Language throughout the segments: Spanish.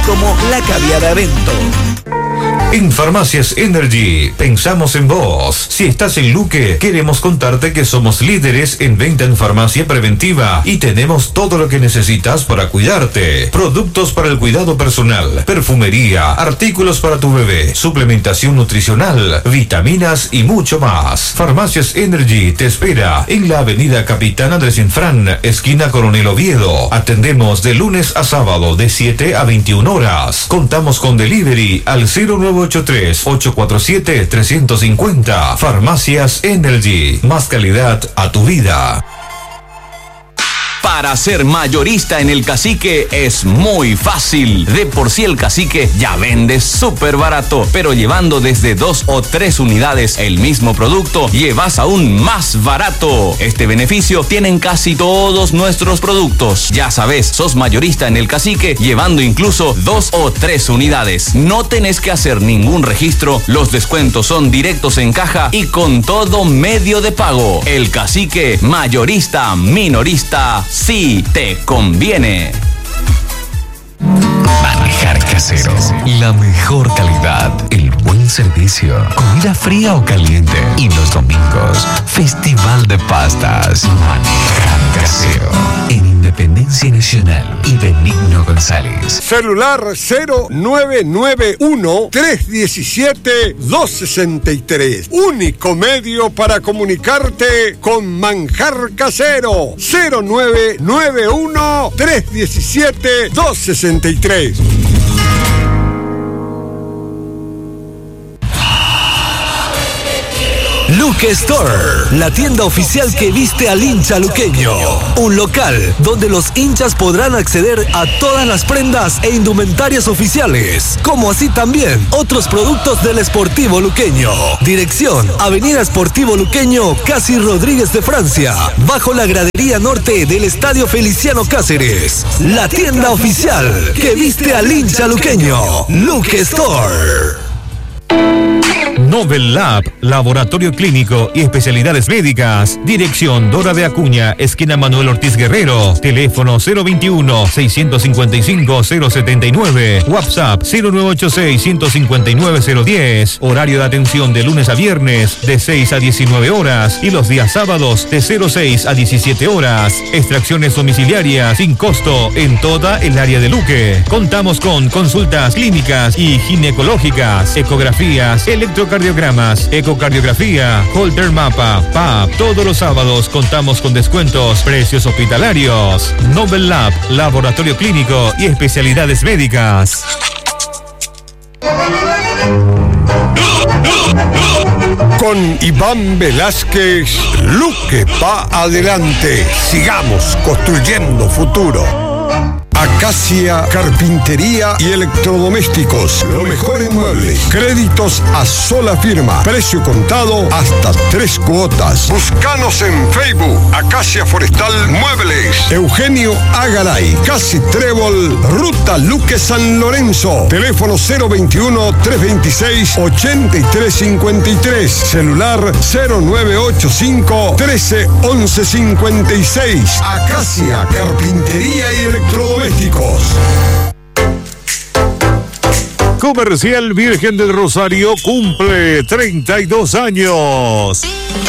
como la Caviar Evento. En Farmacias Energy, pensamos en vos. Si estás en Luque, queremos contarte que somos líderes en venta en farmacia preventiva y tenemos todo lo que necesitas para cuidarte. Productos para el cuidado personal, perfumería, artículos para tu bebé, suplementación nutricional, vitaminas y mucho más. Farmacias Energy te espera en la avenida Capitán Andrés Infran, esquina Coronel Oviedo. Atendemos de lunes a sábado de 7 a 21 horas. Contamos con delivery al 0983-847-350. Farmacias Energy. Más calidad a tu vida. Para ser mayorista en El Cacique es muy fácil. De por sí El Cacique ya vende súper barato, pero llevando desde 2 o 3 unidades el mismo producto, llevas aún más barato. Este beneficio tienen casi todos nuestros productos. Ya sabes, sos mayorista en El Cacique llevando incluso 2 o 3 unidades. No tenés que hacer ningún registro, los descuentos son directos en caja y con todo medio de pago. El Cacique, mayorista, minorista, sí te conviene. Manjar Casero, la mejor calidad, el buen servicio, comida fría o caliente. Y los domingos, Festival de Pastas. Manjar Casero, en Independencia Nacional y Benigno González. Celular 0991-317-263. Único medio para comunicarte con Manjar Casero. 0991-317-263. Luque Store, la tienda oficial que viste al hincha luqueño. Un local donde los hinchas podrán acceder a todas las prendas e indumentarias oficiales, como así también otros productos del Sportivo Luqueño. Dirección: Avenida Sportivo Luqueño, casi Rodríguez de Francia, bajo la gradería norte del Estadio Feliciano Cáceres. La tienda oficial que viste al hincha luqueño. Luque Store. Novel Lab, laboratorio clínico y especialidades médicas. Dirección: Dora de Acuña, esquina Manuel Ortiz Guerrero. Teléfono 021-655-079. WhatsApp 0986-159-010. Horario de atención de lunes a viernes de 6 a 19 horas y los días sábados de 06 a 17 horas. Extracciones domiciliarias sin costo en toda el área de Luque. Contamos con consultas clínicas y ginecológicas, ecografías, electrocardiogramas, ecocardiografía, Holter Mapa, PAP. Todos los sábados contamos con descuentos, precios hospitalarios. Novel Lab, laboratorio clínico y especialidades médicas. Con Iván Velázquez, Luque va adelante. Sigamos construyendo futuro. Acacia Carpintería y Electrodomésticos. Lo mejor en muebles. Créditos a sola firma. Precio contado hasta 3 cuotas. Búscanos en Facebook. Acacia Forestal Muebles. Eugenio Agaray. Casi Trébol. Ruta Luque San Lorenzo. Teléfono 021-326-8353. Celular 0985-131156. Acacia Carpintería y Electrodomésticos. Comercial Virgen del Rosario cumple 32 años.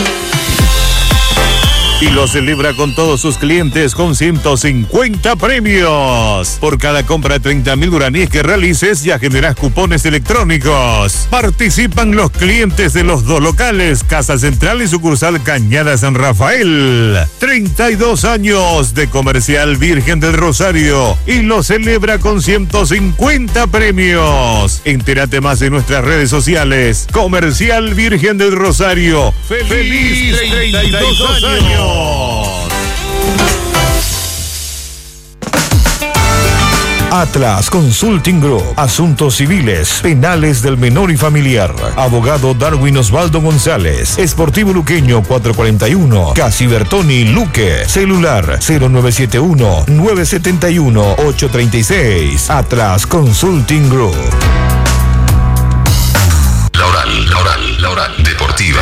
Y lo celebra con todos sus clientes con 150 premios. Por cada compra de 30.000 guaraníes que realices, ya generas cupones electrónicos. Participan los clientes de los 2 locales, Casa Central y sucursal Cañada San Rafael. 32 años de Comercial Virgen del Rosario y lo celebra con 150 premios. Entérate más en nuestras redes sociales. Comercial Virgen del Rosario. ¡Feliz 32 años! Atlas Consulting Group. Asuntos civiles, penales del menor y familiar. Abogado Darwin Osvaldo González. Esportivo Luqueño 441. Casi Bertoni, Luque. Celular 0971-971-836. Atlas Consulting Group. La oral deportiva.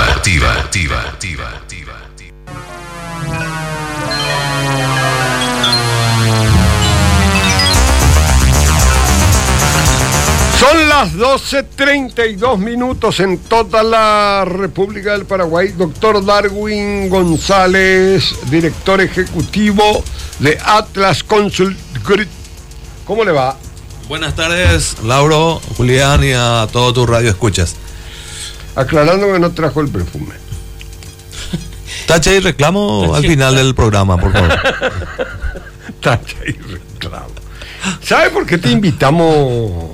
Son las 12:32 en toda la República del Paraguay. Doctor Darwin González, director ejecutivo de Atlas Consult Group. ¿Cómo le va? Buenas tardes, Lauro, Julián y a todo tu radio escuchas. Aclarando que no trajo el perfume. Tacha y reclamo al final del programa, por favor. Tacha y reclamo. ¿Sabe por qué te invitamos?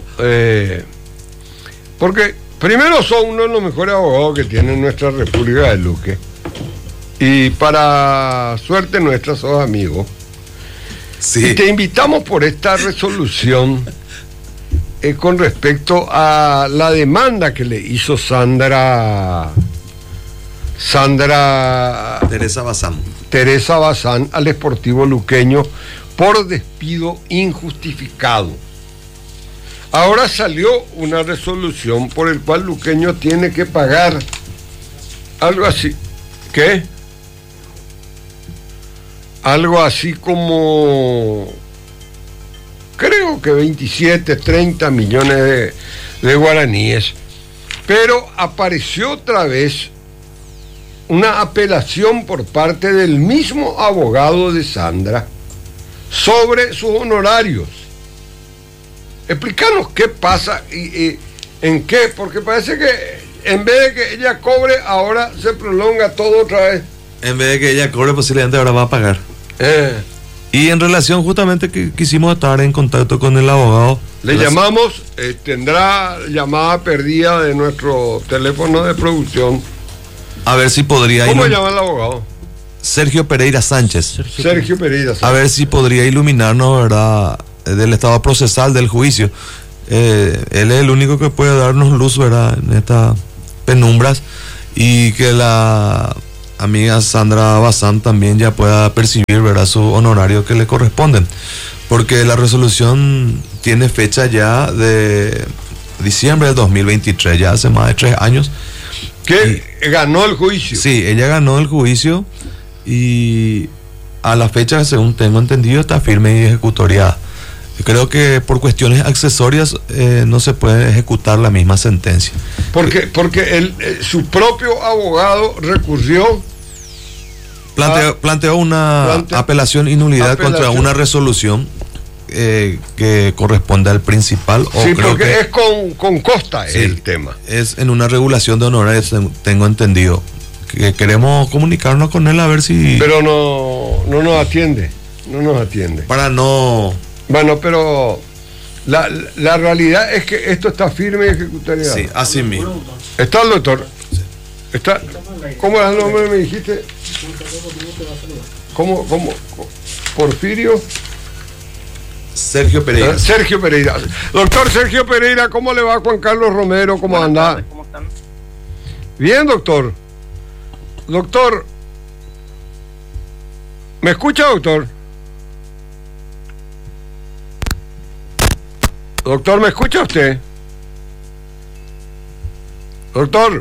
Porque primero son uno de los mejores abogados que tiene nuestra República de Luque. Y para suerte nuestra sos amigos. Sí. Y te invitamos por esta resolución con respecto a la demanda que le hizo Teresa Bazán al Sportivo Luqueño por despido injustificado. Ahora salió una resolución por el cual Luqueño tiene que pagar algo así. ¿Qué? Algo así como, creo que 27, 30 millones de guaraníes. Pero apareció otra vez una apelación por parte del mismo abogado de Sandra sobre sus honorarios. Explícanos qué pasa y en qué, porque parece que en vez de que ella cobre, ahora se prolonga todo otra vez. En vez de que ella cobre, posiblemente ahora va a pagar. Y en relación justamente que quisimos estar en contacto con el abogado. Le llamamos, tendrá llamada perdida de nuestro teléfono de producción. A ver si podría... ¿Cómo llama el abogado? Sergio Pereira Sánchez. Sergio Pereira Sánchez. A ver si podría iluminarnos, ¿verdad?, del estado procesal del juicio. Él es el único que puede darnos luz, ¿verdad?, en estas penumbras, y que la amiga Sandra Bazán también ya pueda percibir, ¿verdad?, su honorario que le corresponden, porque la resolución tiene fecha ya de diciembre del 2023, ya hace más de 3 años. ¿Que ganó el juicio? Sí, ella ganó el juicio y a la fecha, según tengo entendido, está firme y ejecutoriada. Creo que por cuestiones accesorias no se puede ejecutar la misma sentencia. Porque su propio abogado recurrió. Planteó una apelación y nulidad contra una resolución que corresponde al principal. Sí, porque es con costa, sí, el tema. Es en una regulación de honorarios, tengo entendido. Que queremos comunicarnos con él a ver si... Pero no nos atiende. Para no... Bueno, pero la realidad es que esto está firme y ejecutariado. Sí, así mismo. ¿Está el doctor? Sí. ¿Está? ¿Cómo es el nombre me dijiste? ¿Cómo? ¿Porfirio? Sergio Pereira. Sergio Pereira. Doctor Sergio Pereira, ¿cómo le va? Juan Carlos Romero, ¿cómo anda? ¿Cómo están? Bien, doctor. Doctor, ¿me escucha, doctor? Doctor, ¿me escucha usted? Doctor.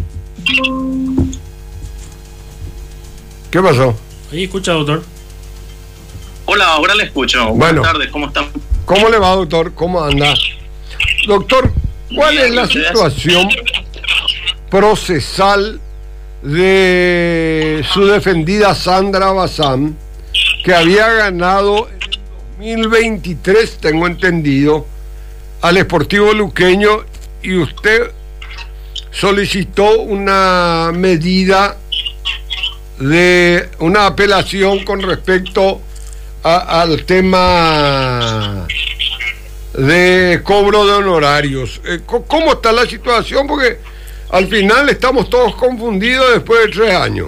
¿Qué pasó? Ahí escucha, doctor. Hola, ahora le escucho. Bueno, buenas tardes, ¿cómo están? ¿Cómo le va, doctor? ¿Cómo anda? Doctor, ¿cuál es la situación procesal de su defendida Sandra Bazán, que había ganado en 2023, tengo entendido, al Sportivo Luqueño, y usted solicitó una medida de una apelación con respecto al tema de cobro de honorarios? ¿Cómo está la situación? Porque al final estamos todos confundidos después de 3 años.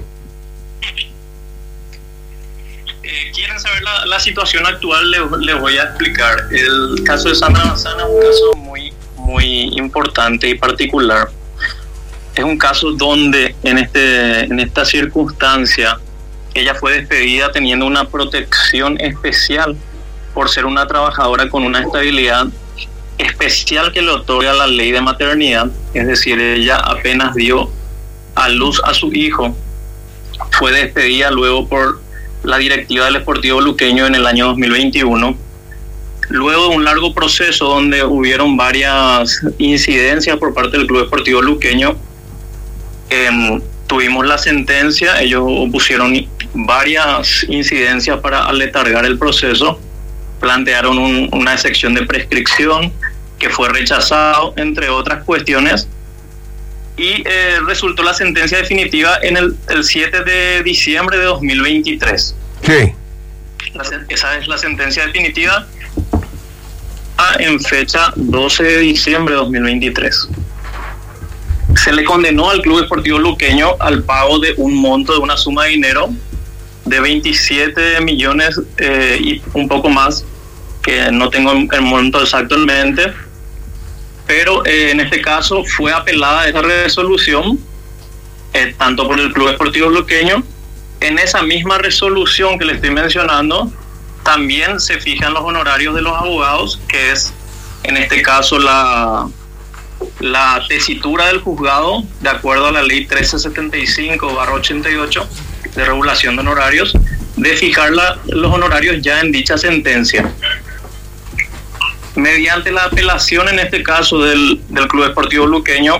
¿Quieren saber la situación actual? Les voy a explicar. El caso de Sandra Bazán es un caso muy importante y particular. Es un caso donde en esta circunstancia ella fue despedida teniendo una protección especial por ser una trabajadora con una estabilidad especial que le otorga la ley de maternidad. Es decir, ella apenas dio a luz a su hijo, fue despedida luego por la directiva del Sportivo Luqueño en el año 2021, luego de un largo proceso donde hubieron varias incidencias por parte del Club Deportivo Luqueño, tuvimos la sentencia. Ellos pusieron varias incidencias para aletargar el proceso, plantearon una excepción de prescripción que fue rechazado, entre otras cuestiones, y resultó la sentencia definitiva en el 7 de diciembre de 2023. Sí. Esa es la sentencia definitiva en fecha 12 de diciembre de 2023. Se le condenó al Club Deportivo Luqueño al pago de un monto, de una suma de dinero de 27 millones y un poco más, que no tengo el monto exacto en mente, pero en este caso fue apelada esa resolución, tanto por el Club Deportivo Luqueño. En esa misma resolución que le estoy mencionando, también se fijan los honorarios de los abogados, que es en este caso la tesitura del juzgado, de acuerdo a la ley 1375/88 de regulación de honorarios, de fijar los honorarios ya en dicha sentencia. Mediante la apelación, en este caso del Club Deportivo Luqueño,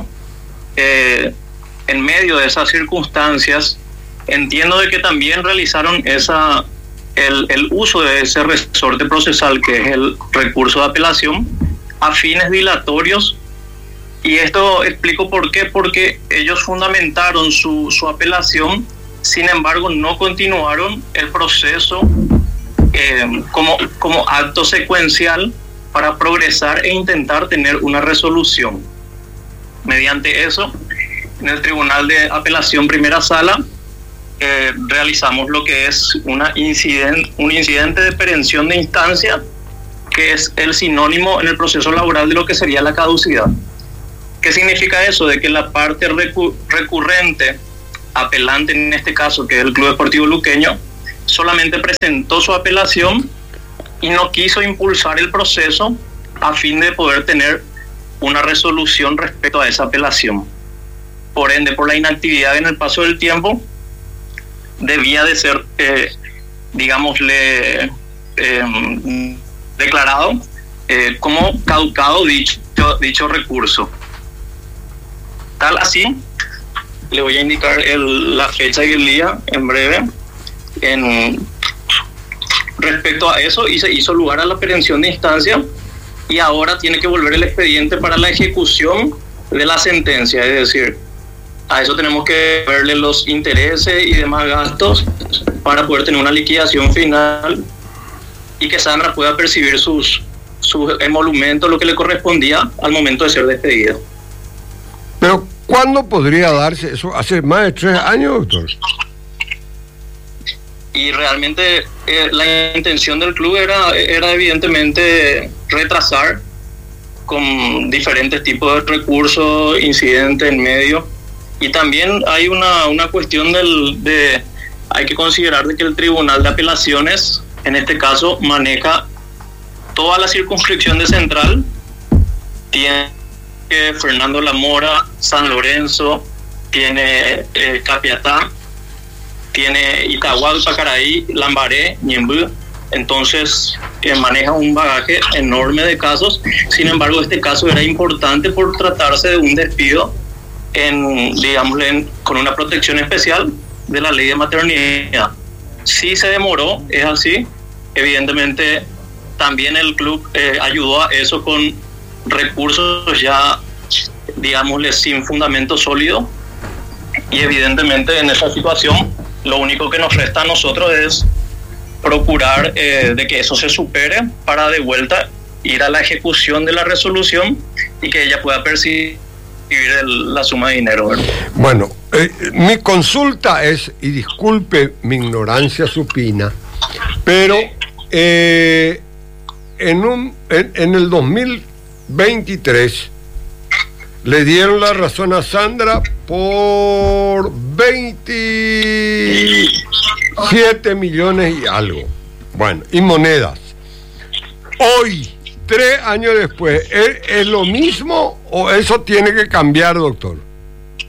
en medio de esas circunstancias, entiendo de que también realizaron el uso de ese resorte procesal, que es el recurso de apelación, a fines dilatorios. Y esto explico por qué, porque ellos fundamentaron su apelación, sin embargo no continuaron el proceso como acto secuencial para progresar e intentar tener una resolución. Mediante eso, en el Tribunal de Apelación Primera Sala, realizamos lo que es un incidente de perención de instancia, que es el sinónimo en el proceso laboral de lo que sería la caducidad. ¿Qué significa eso? De que la parte recurrente, apelante en este caso, que es el Club Deportivo Luqueño, solamente presentó su apelación y no quiso impulsar el proceso a fin de poder tener una resolución respecto a esa apelación. Por ende, por la inactividad en el paso del tiempo, debía de ser, declarado como caducado dicho recurso. Tal así, le voy a indicar la fecha y el día en breve. Respecto a eso, y se hizo lugar a la perención de instancia, y ahora tiene que volver el expediente para la ejecución de la sentencia. Es decir, a eso tenemos que verle los intereses y demás gastos para poder tener una liquidación final y que Sandra pueda percibir sus emolumentos, lo que le correspondía al momento de ser despedido. Pero, ¿cuándo podría darse eso? ¿Hace más de 3 años, doctor? Y realmente la intención del club era evidentemente retrasar con diferentes tipos de recursos, incidentes en medio. Y también hay una cuestión hay que considerar de que el Tribunal de Apelaciones, en este caso, maneja toda la circunscripción de Central. Tiene Fernando La Mora, San Lorenzo, tiene Capiatá, tiene Itahual, Pacaraí, Lambaré, Ñemby. Entonces maneja un bagaje enorme de casos. Sin embargo, este caso era importante por tratarse de un despido con una protección especial de la ley de maternidad. Sí se demoró, es así. Evidentemente también el club ayudó a eso con recursos ya, digámosle, sin fundamento sólido, y evidentemente en esa situación lo único que nos resta a nosotros es procurar de que eso se supere para de vuelta ir a la ejecución de la resolución y que ella pueda percibir la suma de dinero, ¿verdad? Bueno, mi consulta es, y disculpe mi ignorancia supina, pero en el 2023 le dieron la razón a Sandra por 27 millones y algo. Bueno, y monedas. Hoy, 3 años después, ¿es lo mismo o eso tiene que cambiar, doctor?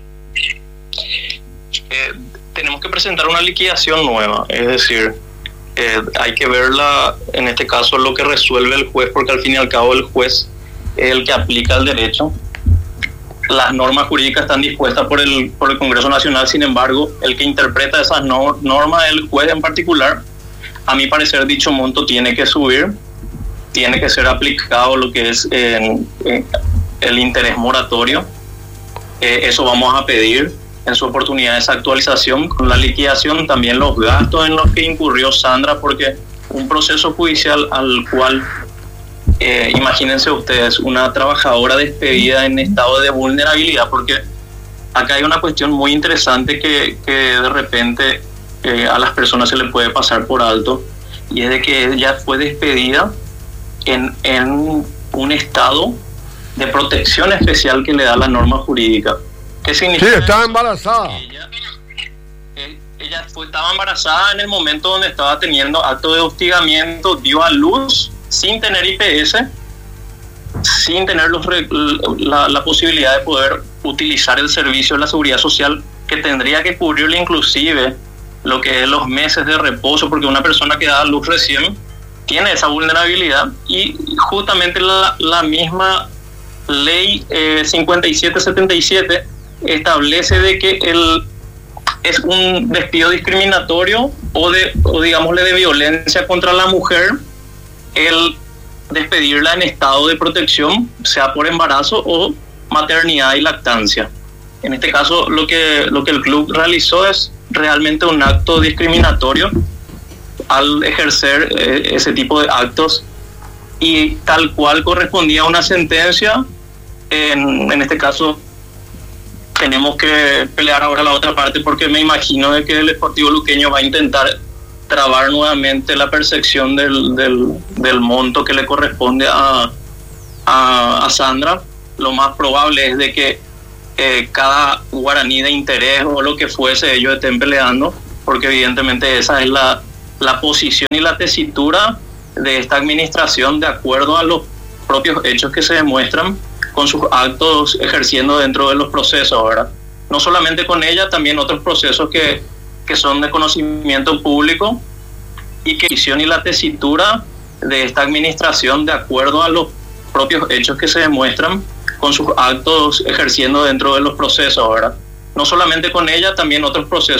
Tenemos que presentar una liquidación nueva, es decir, hay que verla, en este caso, lo que resuelve el juez, porque al fin y al cabo el juez es el que aplica el derecho. Las normas jurídicas están dispuestas por el Congreso Nacional, sin embargo, el que interpreta esas normas es el juez en particular. A mi parecer, dicho monto tiene que subir, tiene que ser aplicado lo que es el interés moratorio. Eso vamos a pedir en su oportunidad, esa actualización con la liquidación, también los gastos en los que incurrió Sandra, porque un proceso judicial al cual, imagínense ustedes, una trabajadora despedida en estado de vulnerabilidad, porque acá hay una cuestión muy interesante que de repente a las personas se le puede pasar por alto, y es de que ella fue despedida en un estado de protección especial que le da la norma jurídica. ¿Qué significa? Sí, estaba embarazada. Ella estaba embarazada en el momento donde estaba teniendo acto de hostigamiento, dio a luz sin tener IPS, sin tener la posibilidad de poder utilizar el servicio de la seguridad social, que tendría que cubrirle inclusive lo que es los meses de reposo, porque una persona que da a luz recién tiene esa vulnerabilidad, y justamente la misma ley 5777 establece de que es un despido discriminatorio o digámosle de violencia contra la mujer el despedirla en estado de protección, sea por embarazo o maternidad y lactancia. En este caso, lo que el club realizó es realmente un acto discriminatorio al ejercer ese tipo de actos, y tal cual correspondía a una sentencia. En este caso tenemos que pelear ahora la otra parte, porque me imagino de que el Sportivo Luqueño va a intentar trabar nuevamente la percepción del monto que le corresponde a Sandra. Lo más probable es de que cada guaraní de interés o lo que fuese ellos estén peleando, porque evidentemente esa es la posición y la tesitura de esta administración, de acuerdo a los propios hechos que se demuestran con sus actos ejerciendo dentro de los procesos, ¿verdad? No solamente con ella, también otros procesos que son de conocimiento público, y que la posición y la tesitura de esta administración, de acuerdo a los propios hechos que se demuestran con sus actos ejerciendo dentro de los procesos, ¿verdad? No solamente con ella, también otros procesos